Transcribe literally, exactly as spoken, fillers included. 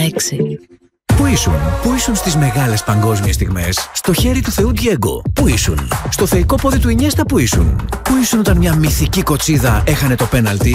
έξι. Πού ήσουν, πού ήσουν στις μεγάλες παγκόσμιες στιγμές? Στο χέρι του Θεού Διέγκο, πού ήσουν? Στο θεϊκό πόδι του Ινιέστα, πού ήσουν? Πού ήσουν όταν μια μυθική κοτσίδα έχανε το πέναλτι?